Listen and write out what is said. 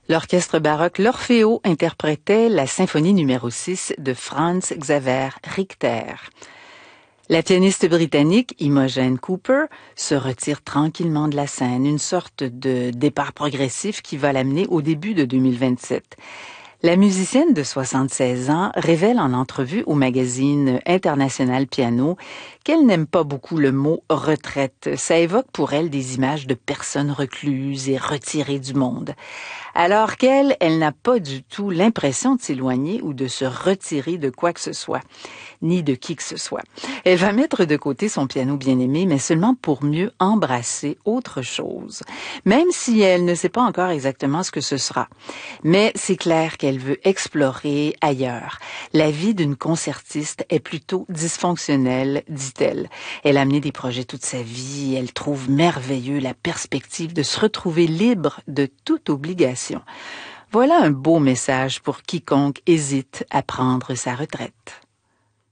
L'orchestre baroque L'Orfeo interprétait la symphonie numéro 6 de Franz Xaver Richter. La pianiste britannique Imogen Cooper se retire tranquillement de la scène, une sorte de départ progressif qui va l'amener au début de 2027. La musicienne de 76 ans révèle en entrevue au magazine International Piano qu'elle n'aime pas beaucoup le mot « retraite ». Ça évoque pour elle des images de personnes recluses et retirées du monde. Alors qu'elle n'a pas du tout l'impression de s'éloigner ou de se retirer de quoi que ce soit, ni de qui que ce soit. Elle va mettre de côté son piano bien-aimé, mais seulement pour mieux embrasser autre chose, même si elle ne sait pas encore exactement ce que ce sera. Mais c'est clair qu'elle veut explorer ailleurs. La vie d'une concertiste est plutôt dysfonctionnelle, dit-elle. Elle a mené des projets toute sa vie et elle trouve merveilleux la perspective de se retrouver libre de toute obligation. Voilà un beau message pour quiconque hésite à prendre sa retraite.